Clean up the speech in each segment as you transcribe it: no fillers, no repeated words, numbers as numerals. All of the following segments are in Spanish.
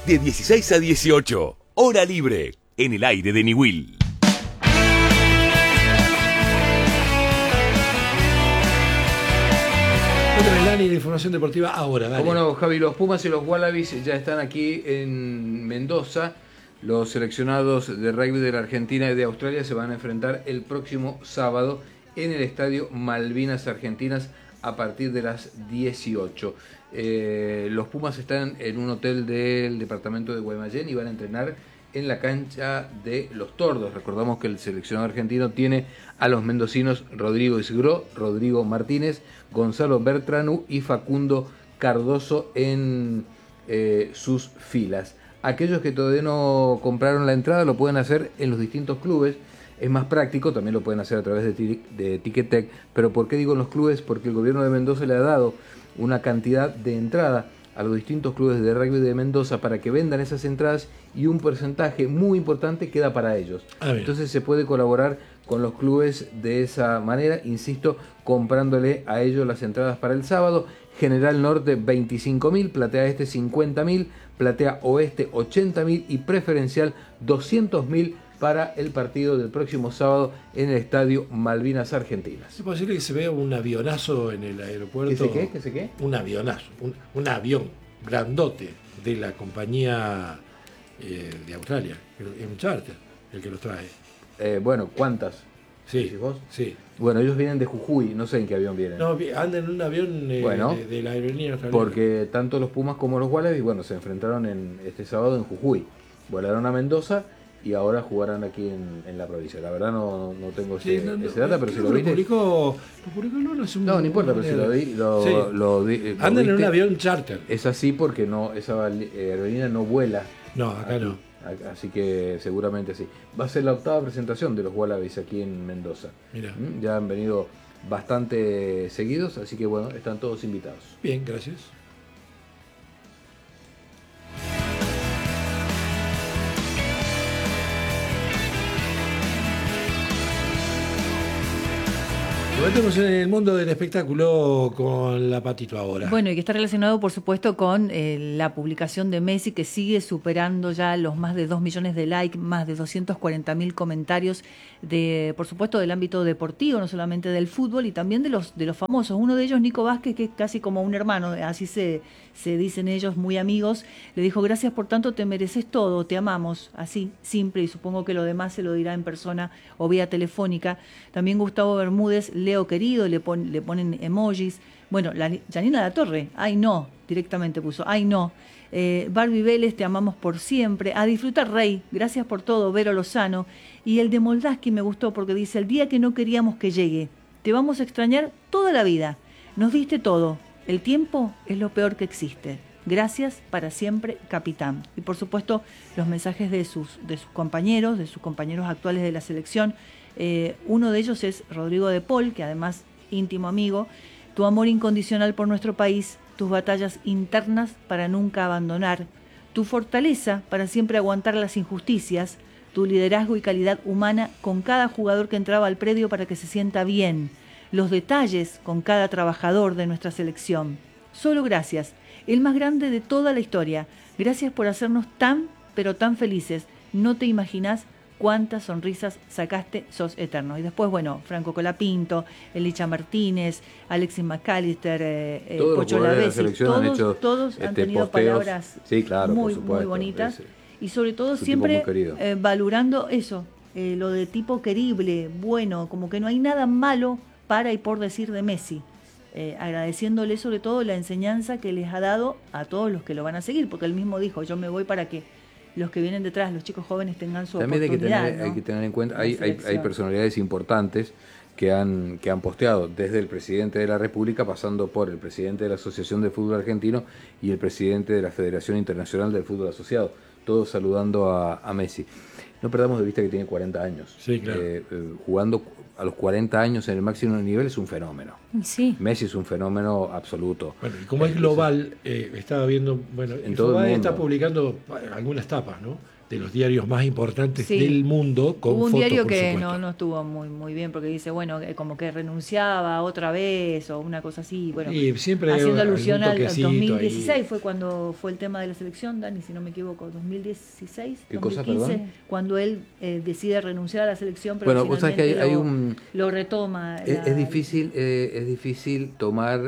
de 16 a 18. Hora libre, en el aire de Niwil. Melani, de información deportiva ahora, dale. Bueno, Javi, los Pumas y los Wallabies ya están aquí en Mendoza. Los seleccionados de rugby de la Argentina y de Australia se van a enfrentar el próximo sábado en el estadio Malvinas Argentinas a partir de las 18. Los Pumas están en un hotel del departamento de Guaymallén y van a entrenar en la cancha de Los Tordos. Recordamos que el seleccionado argentino tiene a los mendocinos Rodrigo Isgró, Rodrigo Martínez, Gonzalo Bertranu y Facundo Cardoso en sus filas. Aquellos que todavía no compraron la entrada lo pueden hacer en los distintos clubes. Es más práctico, también lo pueden hacer a través de Ticketek. Pero ¿por qué digo en los clubes? Porque el gobierno de Mendoza le ha dado una cantidad de entrada a los distintos clubes de rugby de Mendoza para que vendan esas entradas y un porcentaje muy importante queda para ellos. Entonces se puede colaborar con los clubes de esa manera, insisto, comprándole a ellos las entradas para el sábado. General Norte 25.000, Platea Este 50.000, Platea Oeste 80.000 y Preferencial 200.000 para el partido del próximo sábado en el estadio Malvinas Argentinas. ¿Es posible que se vea un avionazo en el aeropuerto? ¿Qué se qué? Un avionazo, un avión grandote de la compañía de Australia, un charter, el que los trae. Bueno, ¿cuántas? Sí, vos? sí. Bueno, ellos vienen de Jujuy, no sé en qué avión vienen. No, andan en un avión de la aerolínea australiana. Porque tanto los Pumas como los Wallabies, bueno, se enfrentaron este sábado en Jujuy. Volaron a Mendoza y ahora jugarán aquí en la provincia. La verdad no tengo ese data, pero si lo viste... Lo publicó no importa, pero si lo vi... Andan en un avión charter. Es así porque esa aerolínea no vuela. No, acá no. Así que seguramente sí. Va a ser la 8ª presentación de los Wallabies aquí en Mendoza. Mira. Ya han venido bastante seguidos, así que bueno, están todos invitados. Bien, gracias. Nos metemos en el mundo del espectáculo con la Patito ahora. Bueno, y que está relacionado, por supuesto, con la publicación de Messi, que sigue superando ya los más de 2 millones de likes, más de 240.000 comentarios, por supuesto, del ámbito deportivo, no solamente del fútbol, y también de los famosos. Uno de ellos, Nico Vázquez, que es casi como un hermano, así se dicen ellos, muy amigos, le dijo: gracias por tanto, te mereces todo, te amamos, así, simple, y supongo que lo demás se lo dirá en persona o vía telefónica. También Gustavo Bermúdez: Leo querido, le ponen emojis. Bueno, Janina Latorre, ay no, directamente puso, ay no. Barbie Vélez: te amamos por siempre. A disfrutar, Rey, gracias por todo. Vero Lozano. Y el de Moldaski me gustó porque dice: el día que no queríamos que llegue, te vamos a extrañar toda la vida. Nos diste todo. El tiempo es lo peor que existe. Gracias para siempre, capitán. Y por supuesto, los mensajes de sus compañeros, de sus compañeros actuales de la selección. Uno de ellos es Rodrigo de Paul, que además íntimo amigo: tu amor incondicional por nuestro país, tus batallas internas para nunca abandonar, tu fortaleza para siempre aguantar las injusticias, tu liderazgo y calidad humana con cada jugador que entraba al predio para que se sienta bien, los detalles con cada trabajador de nuestra selección. Solo gracias, el más grande de toda la historia. Gracias por hacernos tan, pero tan felices. No te imaginás cuántas sonrisas sacaste, sos eterno. Y después, bueno, Franco Colapinto, Elicha Martínez, Alexis McAllister, Pocho Lavesi, todos han tenido posteos, palabras muy bonitas. Y sobre todo siempre valorando eso, lo de tipo querible, bueno, como que no hay nada malo para y por decir de Messi. Agradeciéndole sobre todo la enseñanza que les ha dado a todos los que lo van a seguir, porque él mismo dijo: yo me voy para que los que vienen detrás, los chicos jóvenes, tengan su también oportunidad. Hay que tener en cuenta, hay personalidades importantes que han posteado, desde el presidente de la República, pasando por el presidente de la Asociación de Fútbol Argentino y el presidente de la Federación Internacional del Fútbol Asociado, todos saludando a Messi. No perdamos de vista que tiene 40 años. Sí, claro. Jugando a los 40 años en el máximo nivel es un fenómeno. Sí. Messi es un fenómeno absoluto. Bueno, y como es global, estaba viendo, bueno, en todo el mundo está publicando algunas tapas, ¿no? de los diarios más importantes Sí. del mundo, con Hubo un fotos, diario por que supuesto. no estuvo muy bien porque dice, bueno, como que renunciaba otra vez o una cosa así. Bueno, Y siempre hay haciendo algún alusión al toquecito 2016 ahí. fue cuando fue el tema de la selección, Dani, si no me equivoco, 2016, ¿Qué cosa, 2015, perdón? cuando él decide renunciar a la selección, pero Bueno, vos sabés que finalmente hay un... lo retoma. Es difícil tomar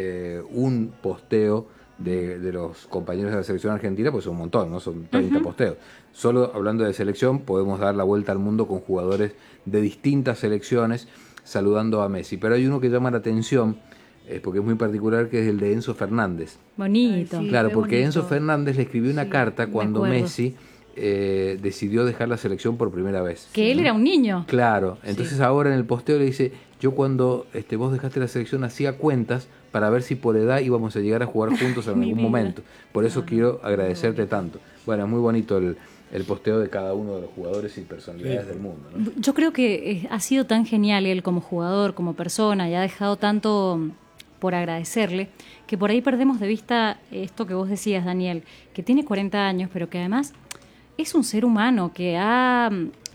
un posteo de los compañeros de la selección argentina, pues son un montón, ¿no? Son 30 posteos. Solo hablando de selección podemos dar la vuelta al mundo con jugadores de distintas selecciones saludando a Messi. Pero hay uno que llama la atención, porque es muy particular, que es el de Enzo Fernández. Bonito. Ay, sí. Claro, qué porque bonito. Enzo Fernández le escribió una Sí, carta me cuando acuerdo. Messi decidió dejar la selección por primera vez. Que él era un niño. Claro, entonces ahora en el posteo le dice, yo cuando vos dejaste la selección hacía cuentas para ver si por edad íbamos a llegar a jugar juntos en Mi algún vida. momento. Por eso quiero agradecerte tanto. Bueno, es muy bonito el posteo de cada uno de los jugadores y personalidades Sí. del mundo, ¿no? Yo creo que ha sido tan genial él como jugador, como persona, y ha dejado tanto por agradecerle, que por ahí perdemos de vista esto que vos decías, Daniel, que tiene 40 años, pero que además es un ser humano que ha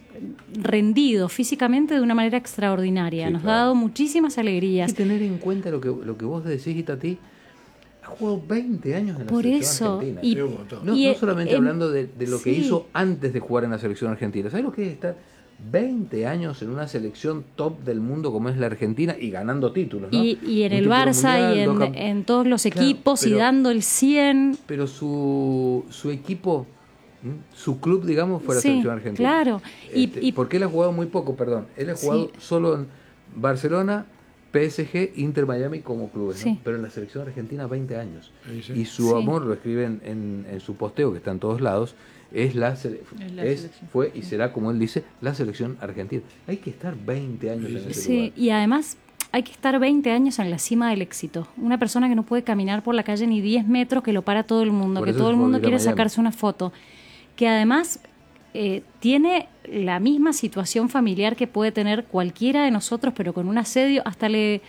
rendido físicamente de una manera extraordinaria. Sí, Nos claro. ha dado muchísimas Hay alegrías. que tener en cuenta lo que vos decís, Itatí, ha jugado 20 años en la Por selección eso, argentina. y, Sí, un montón. No, y, no solamente hablando de lo que sí. hizo antes de jugar en la selección argentina. ¿Sabes lo que es estar 20 años en una selección top del mundo como es la Argentina y ganando títulos, ¿no? Y en Un el título Barça mundial, y dos en todos los Claro, equipos y pero- dando el 100. Pero su equipo, su club, digamos, fue la Sí, selección argentina. claro. Y- Porque él ha jugado muy poco, perdón. Él ha jugado Sí. solo en Barcelona, PSG, Inter Miami como clubes, ¿no? Sí. Pero en la selección argentina 20 años. Ahí sí. Y su Sí. amor, lo escriben en su posteo, que está en todos lados, es selección. fue y será, como él dice, la selección argentina. Hay que estar 20 años en ese Sí, lugar. y además hay que estar 20 años en la cima del éxito. Una persona que no puede caminar por la calle ni 10 metros, que lo para todo el mundo, Por que eso todo se el fue a mundo vivir a quiere Miami. sacarse una foto, que además tiene la misma situación familiar que puede tener cualquiera de nosotros, pero con un asedio, hasta le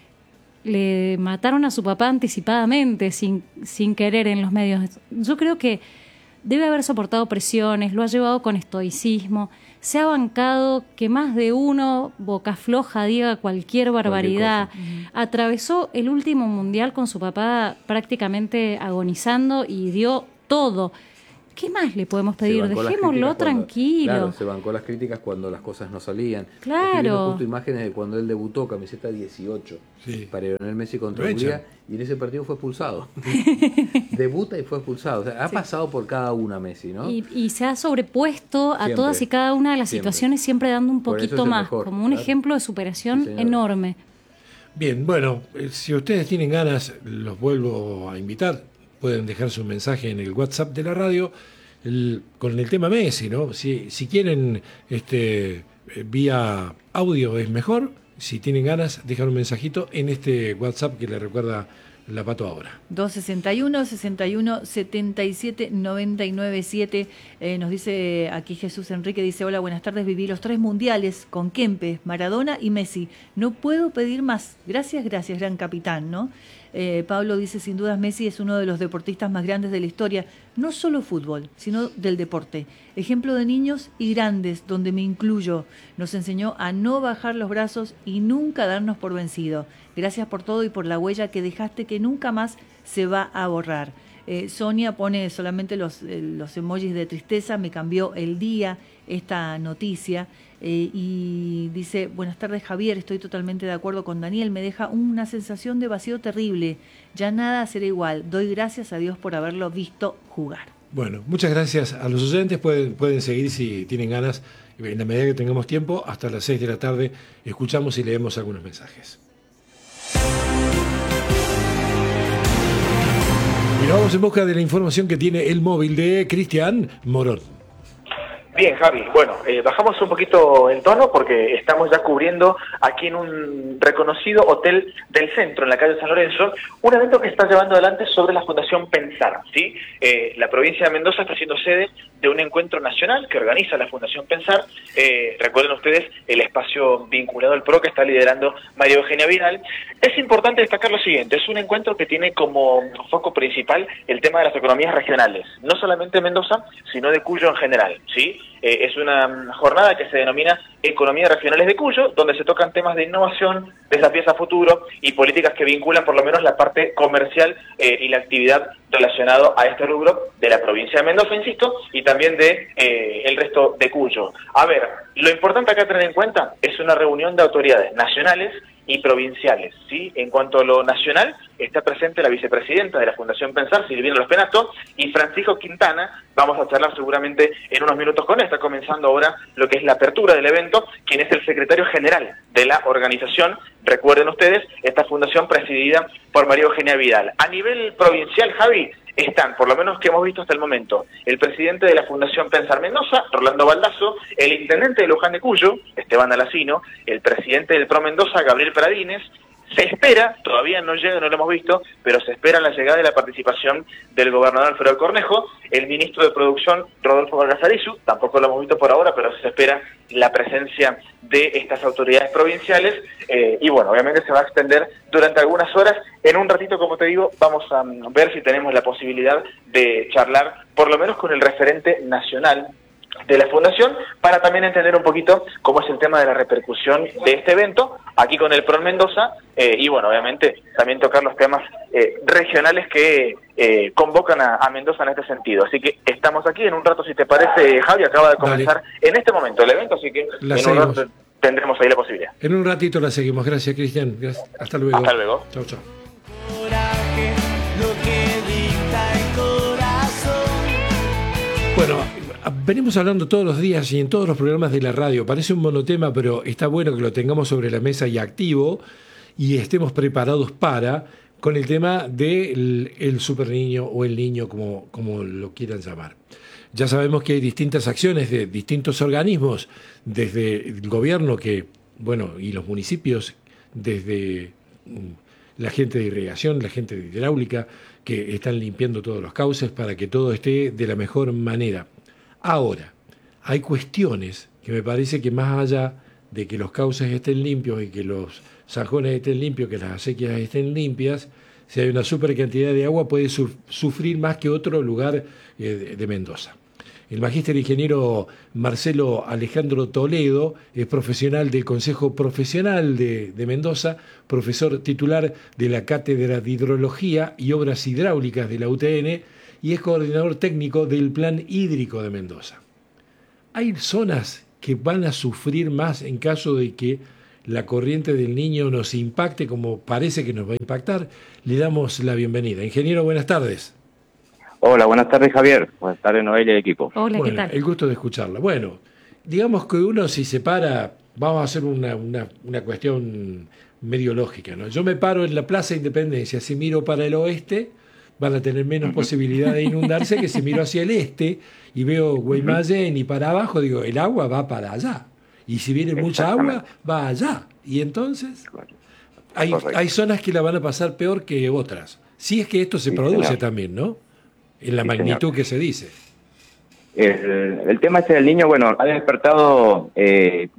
mataron a su papá anticipadamente, sin querer en los medios. Yo creo que debe haber soportado presiones, lo ha llevado con estoicismo, se ha bancado que más de uno, boca floja, diga cualquier barbaridad. Atravesó el último mundial con su papá prácticamente agonizando y dio todo. ¿Qué más le podemos Se pedir? bancó las Dejémoslo críticas cuando- tranquilo. Claro, se bancó las críticas cuando las cosas no salían. Claro. Estoy viendo justo imágenes de cuando él debutó, camiseta 18, Sí. para Lionel Messi contra Lo Hungría, echan. y en ese partido fue expulsado. Debuta y fue expulsado. O sea, ha pasado por cada una Messi, ¿no? Y se ha sobrepuesto a Siempre. todas y cada una de las Siempre. situaciones, siempre dando un Por eso es poquito el más, mejor, como un claro. ejemplo de superación Sí, señor. enorme. Bien, bueno, si ustedes tienen ganas, los vuelvo a invitar. Pueden dejar su mensaje en el WhatsApp de la radio con el tema Messi, ¿no? Si quieren vía audio es mejor. Si tienen ganas, dejar un mensajito en este WhatsApp que le recuerda la Pato ahora. 261-61-77-997. Nos dice aquí Jesús Enrique, dice, hola, buenas tardes, viví los 3 mundiales con Kempes, Maradona y Messi. No puedo pedir más. Gracias, gran capitán, ¿no? Pablo dice, sin dudas Messi es uno de los deportistas más grandes de la historia, no solo fútbol, sino del deporte. Ejemplo de niños y grandes, donde me incluyo. Nos enseñó a no bajar los brazos y nunca darnos por vencido. Gracias por todo y por la huella que dejaste que nunca más se va a borrar. Sonia pone solamente los emojis de tristeza, me cambió el día esta noticia. Y dice, buenas tardes Javier, estoy totalmente de acuerdo con Daniel, me deja una sensación de vacío terrible, ya nada será igual, doy gracias a Dios por haberlo visto jugar. Bueno, muchas gracias a los oyentes, pueden seguir si tienen ganas, en la medida que tengamos tiempo, hasta las 6 de la tarde, escuchamos y leemos algunos mensajes. Y nos vamos en busca de la información que tiene el móvil de Cristian Morón. Bien, Javi. Bueno, bajamos un poquito el tono porque estamos ya cubriendo aquí en un reconocido hotel del centro, en la calle San Lorenzo, un evento que está llevando adelante sobre la Fundación Pensar, ¿sí? La provincia de Mendoza está siendo sede de un encuentro nacional que organiza la Fundación Pensar. Recuerden ustedes el espacio vinculado al PRO que está liderando María Eugenia Vidal. Es importante destacar lo siguiente: es un encuentro que tiene como foco principal el tema de las economías regionales, no solamente de Mendoza, sino de Cuyo en general, ¿sí? Es una jornada que se denomina Economías Regionales de Cuyo, donde se tocan temas de innovación, desafíos a futuro y políticas que vinculan por lo menos la parte comercial y la actividad relacionado a este rubro de la provincia de Mendoza, insisto, y también de el resto de Cuyo. A ver, lo importante acá a tener en cuenta es una reunión de autoridades nacionales y provinciales, ¿sí? En cuanto a lo nacional, está presente la vicepresidenta de la Fundación Pensar, Silvina Los Penato, y Francisco Quintana. Vamos a charlar seguramente en unos minutos con él. Está comenzando ahora lo que es la apertura del evento, quien es el secretario general de la organización. Recuerden ustedes, esta fundación presidida por María Eugenia Vidal. A nivel provincial, Javi, están, por lo menos que hemos visto hasta el momento, el presidente de la Fundación Pensar Mendoza, Rolando Baldasso, el intendente de Luján de Cuyo, Esteban Alacino, el presidente del PRO Mendoza, Gabriel Pradines. Se espera, todavía no llega, no lo hemos visto, pero se espera la llegada de la participación del gobernador Alfredo Cornejo, el ministro de Producción, Rodolfo Vargas Arizu, tampoco lo hemos visto por ahora, pero se espera la presencia de estas autoridades provinciales, y bueno, obviamente se va a extender durante algunas horas. En un ratito, como te digo, vamos a ver si tenemos la posibilidad de charlar, por lo menos con el referente nacional de la Fundación, para también entender un poquito cómo es el tema de la repercusión de este evento, aquí con el PRO en Mendoza, y bueno, obviamente también tocar los temas regionales que convocan a Mendoza en este sentido. Así que estamos aquí en un rato, si te parece, Javi, acaba de comenzar en este momento el evento, así que en un rato tendremos ahí la posibilidad. En un ratito la seguimos. Gracias, Cristian. Hasta luego. Hasta luego. Chau, chau. Bueno, venimos hablando todos los días y en todos los programas de la radio. Parece un monotema, pero está bueno que lo tengamos sobre la mesa y activo y estemos preparados con el tema del super niño o el niño, como lo quieran llamar. Ya sabemos que hay distintas acciones de distintos organismos, desde el gobierno y los municipios, desde la gente de irrigación, la gente de hidráulica, que están limpiando todos los cauces para que todo esté de la mejor manera. Ahora, hay cuestiones que me parece que más allá de que los cauces estén limpios y que los zanjones estén limpios, que las acequias estén limpias, si hay una super cantidad de agua puede sufrir más que otro lugar de Mendoza. El magíster ingeniero Marcelo Alejandro Toledo es profesional del Consejo Profesional de Mendoza, profesor titular de la Cátedra de Hidrología y Obras Hidráulicas de la UTN y es coordinador técnico del Plan Hídrico de Mendoza. Hay zonas que van a sufrir más en caso de que la corriente del Niño nos impacte, como parece que nos va a impactar. Le damos la bienvenida. Ingeniero, buenas tardes. Hola, buenas tardes, Javier. Buenas tardes, Noelia y equipo. Hola, Bueno, ¿qué tal? el gusto de escucharla. Bueno, digamos que uno si se para, vamos a hacer una cuestión medio lógica, ¿no? Yo me paro en la Plaza Independencia, si miro para el oeste, van a tener menos posibilidad de inundarse que si miro hacia el este y veo Guaymallén y para abajo, digo, el agua va para allá. Y si viene mucha agua, va allá. Y entonces hay zonas que la van a pasar peor que otras. Si es que esto se produce señor. también, ¿no? En la Sí, magnitud señor. que se dice. El tema este del niño, bueno, ha despertado el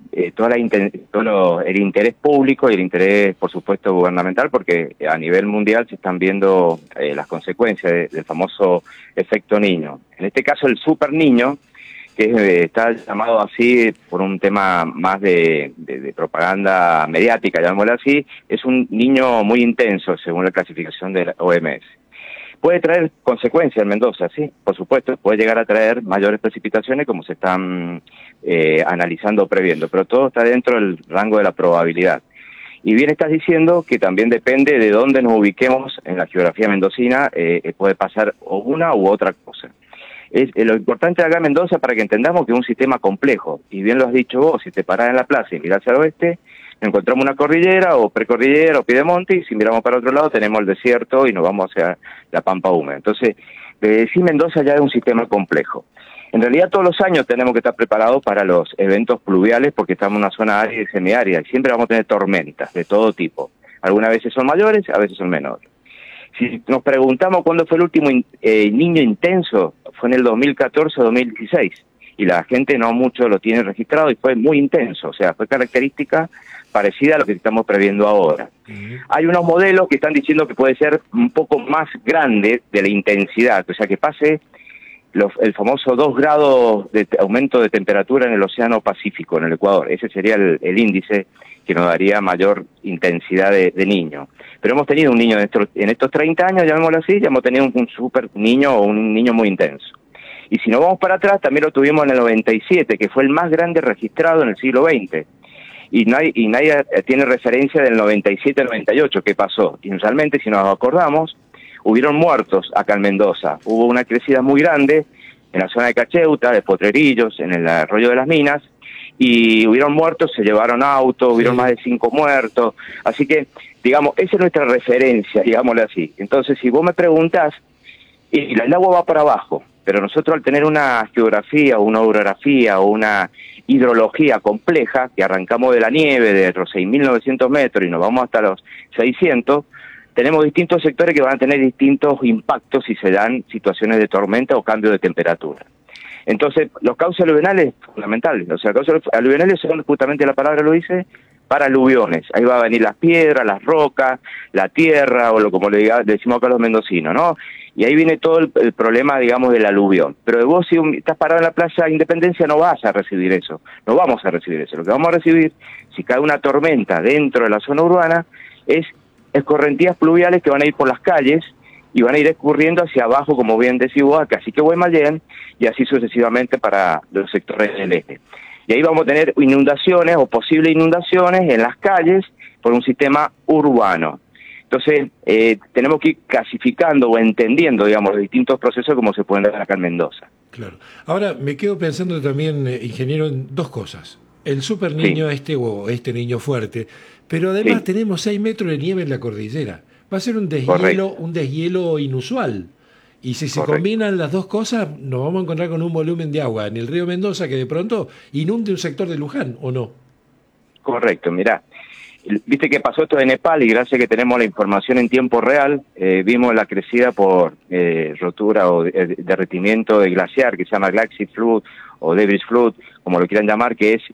interés público y el interés, por supuesto, gubernamental, porque a nivel mundial se están viendo las consecuencias del famoso efecto niño. En este caso, el super niño, que está llamado así por un tema más de propaganda mediática, llamémoslo así, es un niño muy intenso, según la clasificación de la OMS. Puede traer consecuencias en Mendoza, sí, por supuesto, puede llegar a traer mayores precipitaciones como se están analizando o previendo, pero todo está dentro del rango de la probabilidad. Y bien estás diciendo que también depende de dónde nos ubiquemos en la geografía mendocina, puede pasar o una u otra cosa. Lo importante acá en Mendoza, para que entendamos que es un sistema complejo, y bien lo has dicho vos, si te parás en la plaza y mirás al oeste, encontramos una cordillera o precordillera o piedemonte, y si miramos para otro lado tenemos el desierto y nos vamos hacia la pampa húmeda. Entonces, sí, Mendoza ya es un sistema complejo. En realidad todos los años tenemos que estar preparados para los eventos pluviales porque estamos en una zona árida y semiárida y siempre vamos a tener tormentas de todo tipo. Algunas veces son mayores, a veces son menores. Si nos preguntamos cuándo fue el último niño intenso, fue en el 2014 o 2016. Y la gente no mucho lo tiene registrado y fue muy intenso. O sea, fue característica parecida a lo que estamos previendo ahora. Hay unos modelos que están diciendo que puede ser un poco más grande de la intensidad. O sea, que pase el famoso 2 grados de aumento de temperatura en el Océano Pacífico, en el Ecuador. Ese sería el índice que nos daría mayor intensidad de niño. Pero hemos tenido un niño en estos 30 años, llamémoslo así, ya hemos tenido un super niño o un niño muy intenso. Y si nos vamos para atrás, también lo tuvimos en el 97, que fue el más grande registrado en el siglo XX. Y nadie tiene referencia del 97-98, ¿qué pasó? Inicialmente, si nos acordamos, hubieron muertos acá en Mendoza. Hubo una crecida muy grande en la zona de Cacheuta, de Potrerillos, en el arroyo de las Minas, y hubieron muertos, se llevaron autos, hubieron más de 5 muertos. Así que, digamos, esa es nuestra referencia, digámosle así. Entonces, si vos me preguntás, y el agua va para abajo, pero nosotros al tener una geografía o una orografía o una hidrología compleja, que arrancamos de la nieve de los 6.900 metros y nos vamos hasta los 600, tenemos distintos sectores que van a tener distintos impactos si se dan situaciones de tormenta o cambio de temperatura. Entonces, los cauces aluvionales, fundamentales, o sea, los cauces aluvionales son, justamente la palabra lo dice, para aluviones. Ahí va a venir las piedras, las rocas, la tierra, o como le decimos acá los mendocinos, ¿no? Y ahí viene todo el problema, digamos, del aluvión. Pero vos, si estás parado en la playa Independencia, no vas a recibir eso. No vamos a recibir eso. Lo que vamos a recibir, si cae una tormenta dentro de la zona urbana, es escorrentías pluviales que van a ir por las calles y van a ir escurriendo hacia abajo, como bien decís vos, acá, así que Guaymallén, y así sucesivamente para los sectores del este. Y ahí vamos a tener inundaciones o posibles inundaciones en las calles por un sistema urbano. Entonces, tenemos que ir clasificando o entendiendo, digamos, los distintos procesos como se pueden dar acá en Mendoza. Claro. Ahora, me quedo pensando también, ingeniero, en dos cosas. El super niño este niño fuerte, pero además tenemos 6 metros de nieve en la cordillera. Va a ser un deshielo inusual. Y si se combinan las dos cosas, nos vamos a encontrar con un volumen de agua en el río Mendoza que de pronto inunde un sector de Luján, ¿o no? Correcto, mirá. Viste que pasó esto de Nepal y gracias a que tenemos la información en tiempo real, vimos la crecida por rotura o derretimiento de glaciar que se llama Glacier Flood o Debris Flood, como lo quieran llamar, que es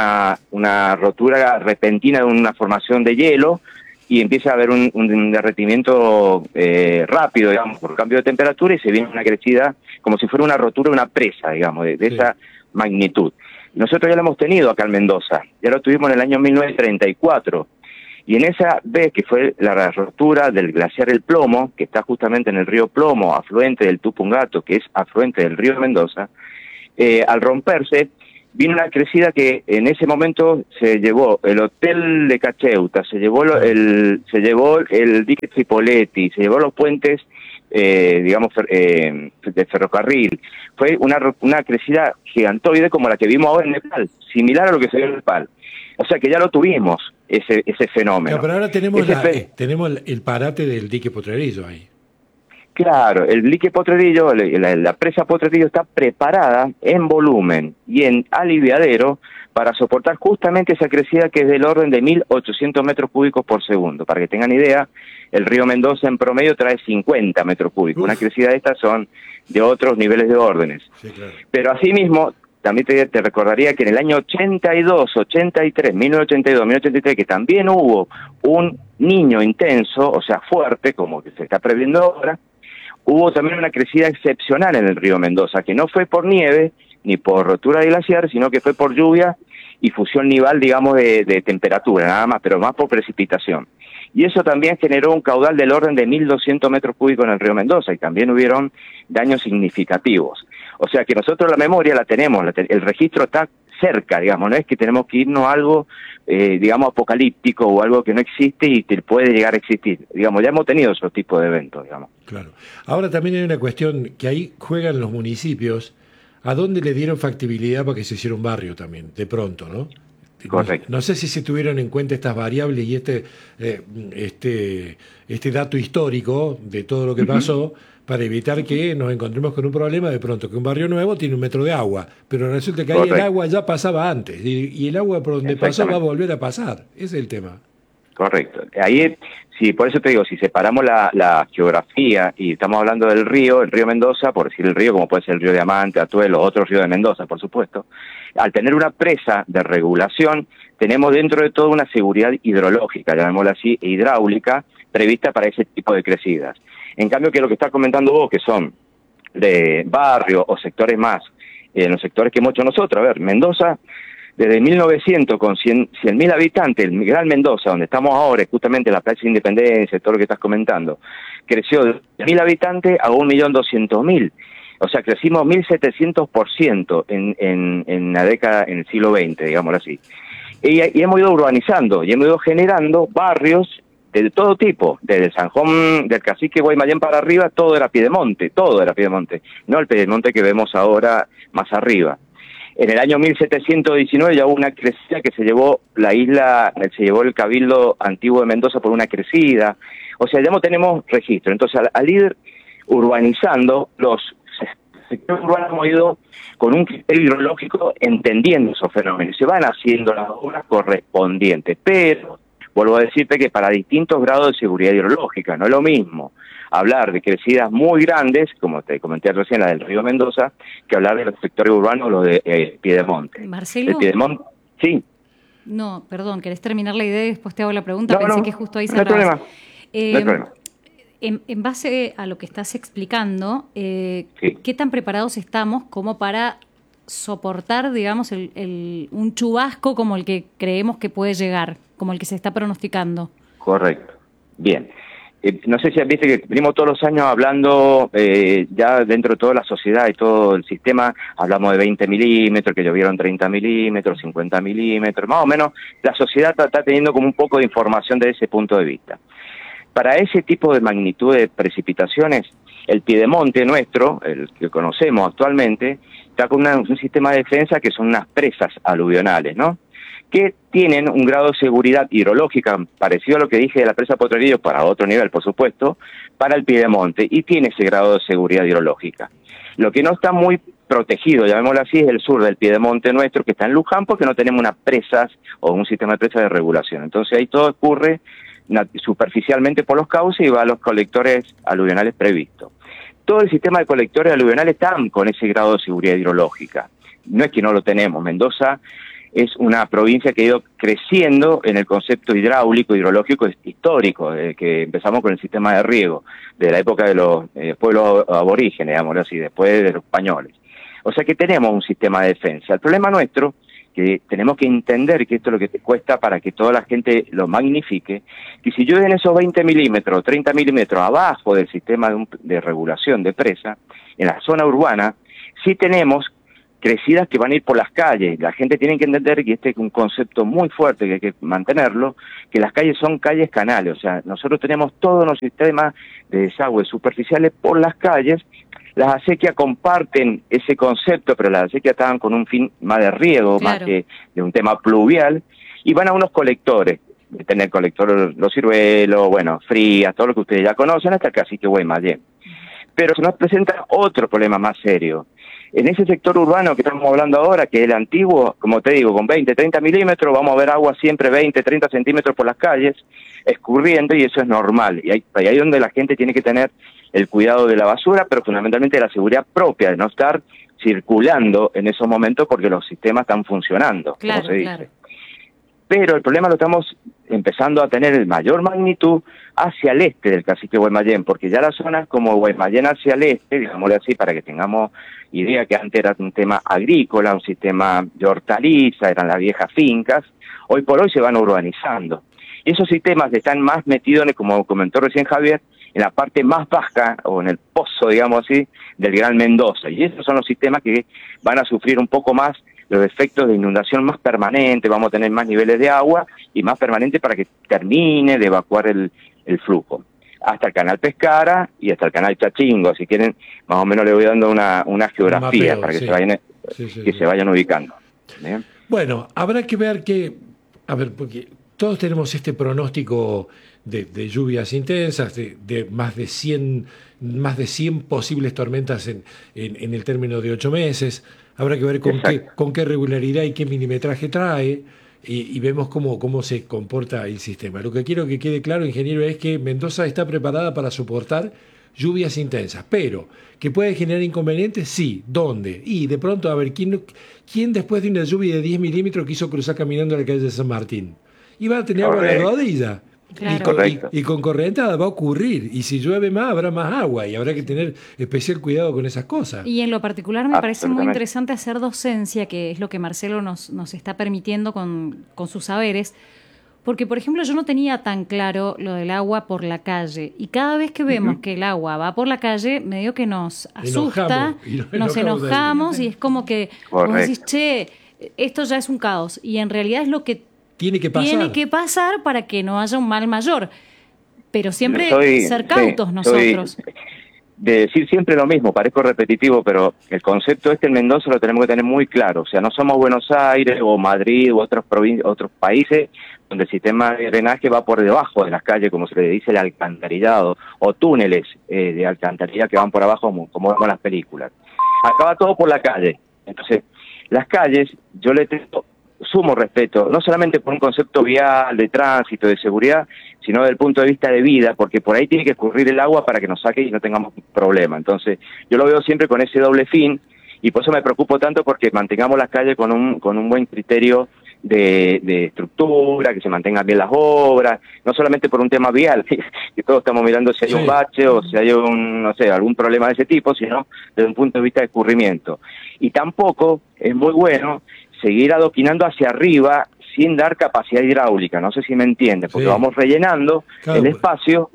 una rotura repentina de una formación de hielo y empieza a haber un derretimiento rápido, digamos, por cambio de temperatura y se viene una crecida como si fuera una rotura de una presa, digamos, de esa magnitud. Nosotros ya lo hemos tenido acá en Mendoza, ya lo tuvimos en el año 1934, y en esa vez que fue la rotura del glaciar El Plomo, que está justamente en el río Plomo, afluente del Tupungato, que es afluente del río Mendoza, al romperse, vino una crecida que en ese momento se llevó el hotel de Cacheuta, se llevó el dique Tripoletti, se llevó los puentes digamos, de ferrocarril. Fue una crecida gigantoide como la que vimos ahora en Nepal, similar a lo que se vio en Nepal. O sea que ya lo tuvimos, ese fenómeno. Pero ahora tenemos el parate del dique Potrerillo ahí. Claro, el dique Potrerillo, la presa Potrerillo está preparada en volumen y en aliviadero para soportar justamente esa crecida que es del orden de 1.800 metros cúbicos por segundo. Para que tengan idea, el río Mendoza en promedio trae 50 metros cúbicos. Una crecida de estas son de otros niveles de órdenes. Sí, claro. Pero asimismo, también te recordaría que en el año 82, 83, 1982, 1983, que también hubo un niño intenso, o sea, fuerte, como que se está previendo ahora, hubo también una crecida excepcional en el río Mendoza, que no fue por nieve ni por rotura de glaciar, sino que fue por lluvia y fusión nival, digamos, de temperatura, nada más, pero más por precipitación. Y eso también generó un caudal del orden de 1.200 metros cúbicos en el río Mendoza, y también hubieron daños significativos. O sea que nosotros la memoria la tenemos, el registro está cerca, digamos, no es que tenemos que irnos a algo, digamos, apocalíptico o algo que no existe y que puede llegar a existir. Digamos, ya hemos tenido esos tipos de eventos, digamos. Claro. Ahora también hay una cuestión que ahí juegan los municipios, ¿a dónde le dieron factibilidad para que se hiciera un barrio también, de pronto, no? Correcto. No sé si se tuvieron en cuenta estas variables y este dato histórico de todo lo que pasó para evitar que nos encontremos con un problema de pronto, que un barrio nuevo tiene 1 metro de agua, pero resulta que ahí el agua ya pasaba antes y el agua por donde pasó va a volver a pasar. Ese es el tema. Correcto. Ahí, sí, por eso te digo, si separamos la geografía y estamos hablando del río, el río Mendoza, por decir el río, como puede ser el río Diamante, Atuelo, otro río de Mendoza, por supuesto, al tener una presa de regulación, tenemos dentro de todo una seguridad hidrológica, llamémosla así, e hidráulica, prevista para ese tipo de crecidas. En cambio, que lo que estás comentando vos, que son de barrio o sectores más, en los sectores que hemos hecho nosotros, a ver, Mendoza, desde 1900, con 100.000 habitantes, el Gran Mendoza, donde estamos ahora, justamente la Plaza de Independencia, todo lo que estás comentando, creció de 1.000 habitantes a 1.200.000. O sea, crecimos 1.700% en la década, en el siglo XX, digámoslo así. Y hemos ido urbanizando, y hemos ido generando barrios de todo tipo, desde San Juan, del Cacique Guaymallén para arriba, todo era Piedemonte, no el Piedemonte que vemos ahora más arriba. En el año 1719 ya hubo una crecida que se llevó la isla, se llevó el Cabildo Antiguo de Mendoza por una crecida. O sea, ya no tenemos registro. Entonces, al ir urbanizando, los sectores urbanos hemos ido con un criterio hidrológico entendiendo esos fenómenos. Se van haciendo las obras correspondientes, pero vuelvo a decirte que para distintos grados de seguridad hidrológica, no es lo mismo hablar de crecidas muy grandes, como te comenté recién, la del río Mendoza, que hablar de los sectores urbanos, los de Piedemonte. Marcelo. El Piedemonte, sí. No, perdón, ¿querés terminar la idea y después te hago la pregunta? No, Pensé que justo ahí no hay cerrabas. problema. No hay problema. En base a lo que estás explicando, Sí. ¿qué tan preparados estamos como para soportar, digamos, un chubasco como el que creemos que puede llegar, como el que se está pronosticando? Correcto. Bien. No sé si viste que venimos todos los años hablando, ya dentro de toda la sociedad y todo el sistema, hablamos de 20 milímetros, que llovieron 30 milímetros, 50 milímetros, más o menos la sociedad está teniendo como un poco de información desde ese punto de vista. Para ese tipo de magnitud de precipitaciones, el Piedemonte nuestro, el que conocemos actualmente, está con un sistema de defensa que son unas presas aluvionales, ¿no?, que tienen un grado de seguridad hidrológica parecido a lo que dije de la presa Potrerillos, para otro nivel, por supuesto, para el Piedemonte, y tiene ese grado de seguridad hidrológica. Lo que no está muy protegido, llamémoslo así, es el sur del Piedemonte nuestro, que está en Luján, porque no tenemos unas presas o un sistema de presas de regulación. Entonces ahí todo ocurre superficialmente por los cauces y va a los colectores aluvionales previstos. Todo el sistema de colectores aluvionales están con ese grado de seguridad hidrológica. No es que no lo tenemos. Mendoza es una provincia que ha ido creciendo en el concepto hidráulico, hidrológico histórico, que empezamos con el sistema de riego, de la época de los pueblos aborígenes, digámoslo así, después de los españoles. O sea que tenemos un sistema de defensa. El problema nuestro, que tenemos que entender que esto es lo que te cuesta para que toda la gente lo magnifique, que si llueven esos 20 milímetros, 30 milímetros abajo del sistema de regulación de presa, en la zona urbana, sí tenemos crecidas que van a ir por las calles. La gente tiene que entender que este es un concepto muy fuerte que hay que mantenerlo, que las calles son calles canales, o sea, nosotros tenemos todos los sistemas de desagüe superficiales por las calles. Las acequias comparten ese concepto, pero las acequias estaban con un fin más de riego, claro, más que de un tema pluvial, y van a unos colectores, de tener colectores, los ciruelos, bueno, Frías, todo lo que ustedes ya conocen, hasta el Cacique Guaymallén. Pero se nos presenta otro problema más serio. En ese sector urbano que estamos hablando ahora, que es el antiguo, como te digo, con 20, 30 milímetros, vamos a ver agua siempre 20, 30 centímetros por las calles, escurriendo, y eso es normal. Y ahí es donde la gente tiene que tener el cuidado de la basura, pero fundamentalmente la seguridad propia, de no estar circulando en esos momentos porque los sistemas están funcionando, claro, como se dice. Claro. Pero el problema lo estamos empezando a tener en mayor magnitud hacia el este del Cacique Guaymallén, porque ya las zonas como Guaymallén hacia el este, digámosle así, para que tengamos idea, que antes era un tema agrícola, un sistema de hortaliza, eran las viejas fincas, hoy por hoy se van urbanizando. Y esos sistemas están más metidos, como comentó recién Javier, en la parte más baja, o en el pozo, digamos así, del Gran Mendoza. Y esos son los sistemas que van a sufrir un poco más los efectos de inundación más permanentes, vamos a tener más niveles de agua y más permanente para que termine de evacuar el flujo. Hasta el canal Pescara y hasta el canal Chachingo, si quieren, más o menos le voy dando una geografía, mapeo, para que sí. se vayan ubicando. ¿Bien? Bueno, habrá que ver porque todos tenemos este pronóstico de lluvias intensas, de más de 100 posibles tormentas en el término de 8 meses. Habrá que ver con qué regularidad y qué milimetraje trae, y vemos cómo se comporta el sistema. Lo que quiero que quede claro, ingeniero, es que Mendoza está preparada para soportar lluvias intensas, pero que puede generar inconvenientes, sí. ¿Dónde? Y de pronto, a ver, ¿quién después de una lluvia de 10 milímetros quiso cruzar caminando a la calle de San Martín? Iba a tener agua en la rodilla. Claro. Y con corrientada va a ocurrir, y si llueve más habrá más agua, y habrá que tener especial cuidado con esas cosas. Y en lo particular me parece muy interesante hacer docencia, que es lo que Marcelo nos está permitiendo con sus saberes, porque por ejemplo yo no tenía tan claro lo del agua por la calle, y cada vez que vemos que el agua va por la calle, medio que nos asusta, nos enojamos, y es como que vos decís, che, esto ya es un caos, y en realidad es lo que tiene que pasar para que no haya un mal mayor. Pero siempre ser cautos nosotros. De decir siempre lo mismo, parezco repetitivo, pero el concepto en Mendoza lo tenemos que tener muy claro. O sea, no somos Buenos Aires o Madrid u otros países donde el sistema de drenaje va por debajo de las calles, como se le dice el alcantarillado, o túneles de alcantarilla que van por abajo, como vemos en las películas. Acá va todo por la calle. Entonces, las calles, yo le tengo sumo respeto, no solamente por un concepto vial, de tránsito, de seguridad, sino desde el punto de vista de vida, porque por ahí tiene que escurrir el agua para que nos saque y no tengamos problema. Entonces, yo lo veo siempre con ese doble fin, y por eso me preocupo tanto porque mantengamos las calles con un buen criterio de estructura, que se mantengan bien las obras, no solamente por un tema vial, que todos estamos mirando si hay un bache o si hay algún problema de ese tipo, sino desde un punto de vista de escurrimiento. Y tampoco es muy bueno seguir adoquinando hacia arriba sin dar capacidad hidráulica, no sé si me entiende, porque vamos rellenando el espacio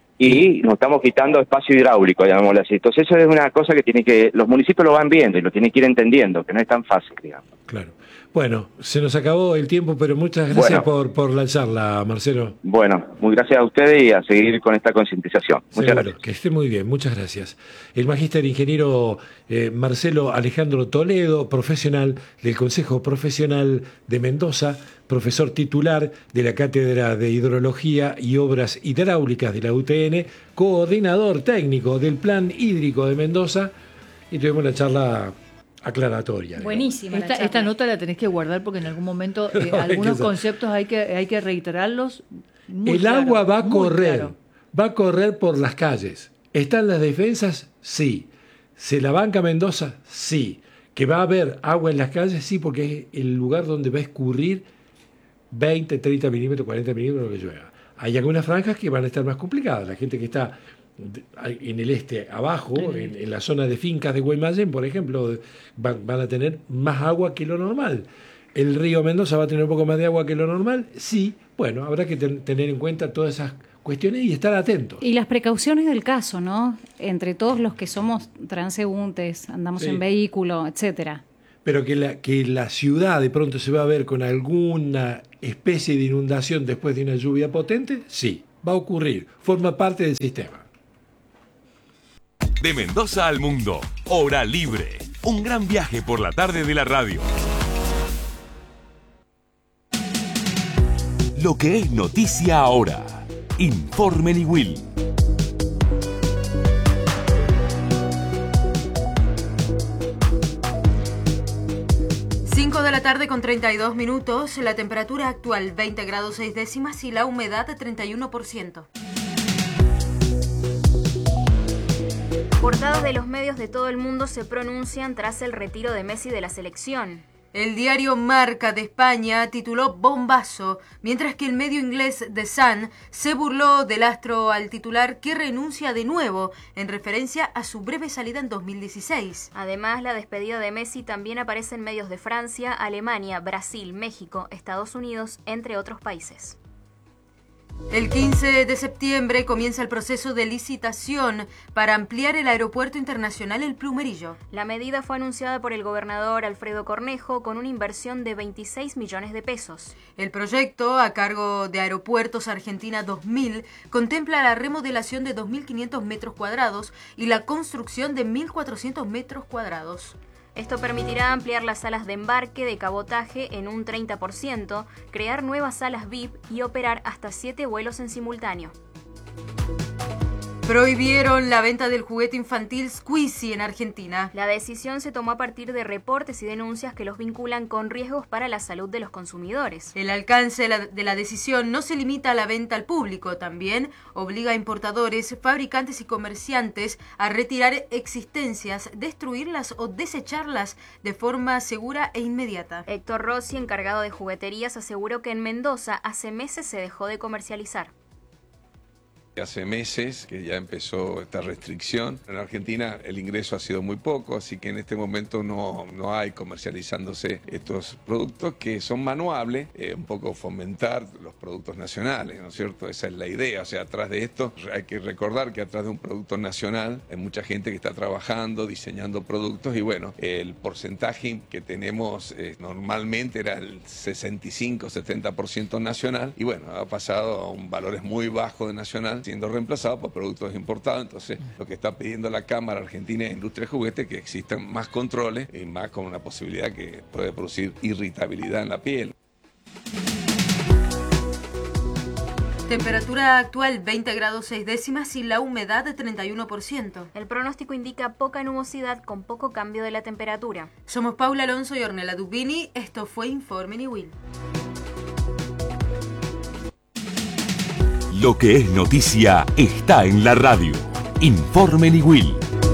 y nos estamos quitando espacio hidráulico, llamémoslo así. Entonces eso es una cosa que los municipios lo van viendo y lo tienen que ir entendiendo, que no es tan fácil, digamos. Claro. Bueno, se nos acabó el tiempo, pero muchas gracias por la charla, Marcelo. Bueno, muy gracias a ustedes y a seguir con esta concientización. Muchas gracias. Que esté muy bien, muchas gracias. El magíster ingeniero Marcelo Alejandro Toledo, profesional del Consejo Profesional de Mendoza, profesor titular de la Cátedra de Hidrología y Obras Hidráulicas de la UTN, coordinador técnico del Plan Hídrico de Mendoza, y tuvimos una charla aclaratoria. Buenísima. Esta nota la tenés que guardar porque en algún momento algunos conceptos hay que reiterarlos. El agua va a correr por las calles. ¿Están las defensas? Sí. ¿Se la banca Mendoza? Sí. ¿Que va a haber agua en las calles? Sí, porque es el lugar donde va a escurrir 20, 30 milímetros, 40 milímetros lo que llueva. Hay algunas franjas que van a estar más complicadas. La gente que está en el este abajo, en la zona de fincas de Guaymallén, por ejemplo, van a tener más agua que lo normal. ¿El río Mendoza va a tener un poco más de agua que lo normal? Sí. Bueno, habrá que tener en cuenta todas esas cuestiones y estar atentos. Y las precauciones del caso, ¿no? Entre todos los que somos transeúntes, andamos en vehículo, etcétera. Pero que la ciudad de pronto se va a ver con alguna especie de inundación después de una lluvia potente, sí, va a ocurrir. Forma parte del sistema. De Mendoza al mundo, Hora Libre. Un gran viaje por la tarde de la radio. Lo que es noticia ahora. Informe Niwil. 5 de la tarde con 32 minutos. La temperatura actual 20 grados 6 décimas y la humedad 31%. Portadas de los medios de todo el mundo se pronuncian tras el retiro de Messi de la selección. El diario Marca de España tituló Bombazo, mientras que el medio inglés The Sun se burló del astro al titular que renuncia de nuevo, en referencia a su breve salida en 2016. Además, la despedida de Messi también aparece en medios de Francia, Alemania, Brasil, México, Estados Unidos, entre otros países. El 15 de septiembre comienza el proceso de licitación para ampliar el Aeropuerto Internacional El Plumerillo. La medida fue anunciada por el gobernador Alfredo Cornejo con una inversión de 26 millones de pesos. El proyecto, a cargo de Aeropuertos Argentina 2000, contempla la remodelación de 2.500 metros cuadrados y la construcción de 1.400 metros cuadrados. Esto permitirá ampliar las salas de embarque de cabotaje en un 30%, crear nuevas salas VIP y operar hasta 7 vuelos en simultáneo. Prohibieron la venta del juguete infantil Squeezie en Argentina. La decisión se tomó a partir de reportes y denuncias que los vinculan con riesgos para la salud de los consumidores. El alcance de la decisión no se limita a la venta al público, también obliga a importadores, fabricantes y comerciantes a retirar existencias, destruirlas o desecharlas de forma segura e inmediata. Héctor Rossi, encargado de jugueterías, aseguró que en Mendoza hace meses se dejó de comercializar. Hace meses que ya empezó esta restricción. En Argentina el ingreso ha sido muy poco, así que en este momento no hay comercializándose estos productos que son manuables, un poco fomentar los productos nacionales, ¿no es cierto? Esa es la idea. O sea, atrás de esto hay que recordar que atrás de un producto nacional hay mucha gente que está trabajando, diseñando productos y bueno, el porcentaje que tenemos normalmente era el 65-70% nacional y bueno, ha pasado a un valores muy bajos de nacional, siendo reemplazado por productos importados. Entonces, lo que está pidiendo la Cámara Argentina de Industria de Juguetes es que existan más controles y más con una posibilidad que puede producir irritabilidad en la piel. Temperatura actual 20 grados 6 décimas y la humedad de 31%. El pronóstico indica poca nubosidad con poco cambio de la temperatura. Somos Paula Alonso y Ornella Dubini. Esto fue Informe Niwil. Lo que es noticia está en la radio. Informe Niwil.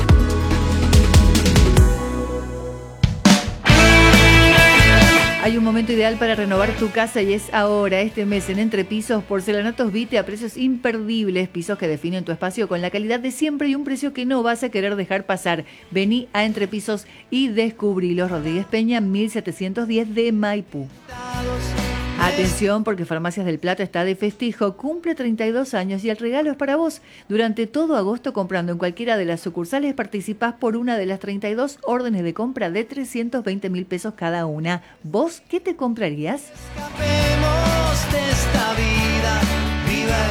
Hay un momento ideal para renovar tu casa y es ahora, este mes, en Entrepisos, porcelanatos Vite a precios imperdibles, pisos que definen tu espacio con la calidad de siempre y un precio que no vas a querer dejar pasar. Vení a Entrepisos y descubrilos. Rodríguez Peña, 1710 de Maipú. Atención, porque Farmacias del Plata está de festejo, cumple 32 años y el regalo es para vos. Durante todo agosto, comprando en cualquiera de las sucursales, participás por una de las 32 órdenes de compra de 320.000 pesos cada una. ¿Vos qué te comprarías? Escapemos de esta vida, viva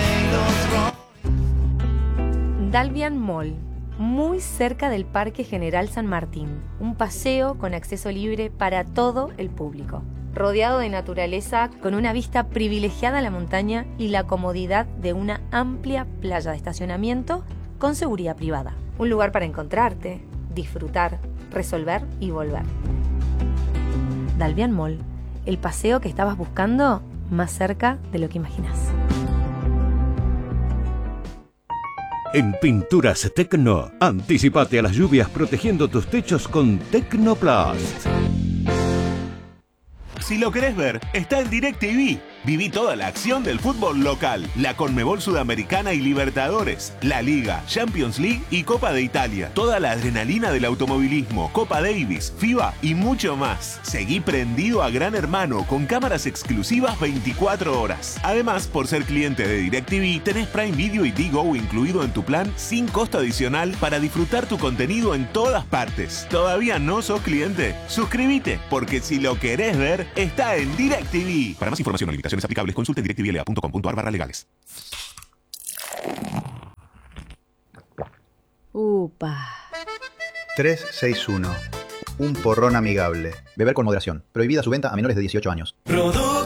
el Dalvian Mall, muy cerca del Parque General San Martín. Un paseo con acceso libre para todo el público. Rodeado de naturaleza, con una vista privilegiada a la montaña y la comodidad de una amplia playa de estacionamiento con seguridad privada. Un lugar para encontrarte, disfrutar, resolver y volver. Dalvian Mall, el paseo que estabas buscando más cerca de lo que imaginas. En Pinturas Tecno, anticipate a las lluvias protegiendo tus techos con Tecnoplast. Si lo querés ver, está en DirecTV. Viví toda la acción del fútbol local, la Conmebol Sudamericana y Libertadores, la Liga, Champions League y Copa de Italia. Toda la adrenalina del automovilismo, Copa Davis, FIBA y mucho más. Seguí prendido a Gran Hermano con cámaras exclusivas 24 horas. Además, por ser cliente de DirecTV, tenés Prime Video y Digo incluido en tu plan sin costo adicional para disfrutar tu contenido en todas partes. ¿Todavía no sos cliente? Suscríbete, porque si lo querés ver, está en DirecTV. Para más información o limitaciones aplicables, consulte en directvla.com.ar/legales. Upa. 361. Un porrón amigable. Beber con moderación. Prohibida su venta a menores de 18 años.